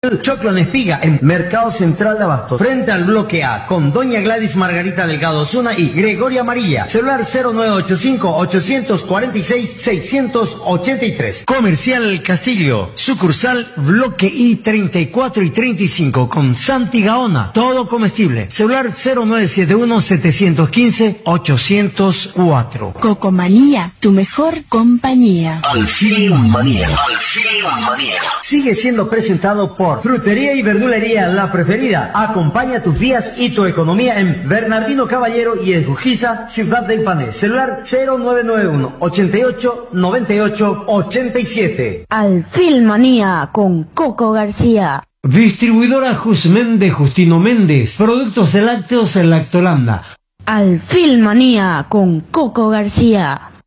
El choclo en espiga en Mercado Central de Abasto, frente al bloque A, con doña Gladys Margarita Delgado Zuna y Gregoria Amarilla. Celular 0985-846-683. Comercial El Castillo, sucursal bloque I 34 y 35 con Santi Gaona. Todo comestible. Celular 0971-715-804. Cocomanía, tu mejor compañía. Alfilmanía. Sigue siendo presentado por Frutería y Verdulería La Preferida. Acompaña tus días y tu economía en Bernardino Caballero y Esgujiza, Ciudad del Pané. Celular 0991-889887. Alfilmanía con Coco García. Distribuidora Jusmen de Justino Méndez. Productos lácteos en Lactolanda. Alfilmanía con Coco García.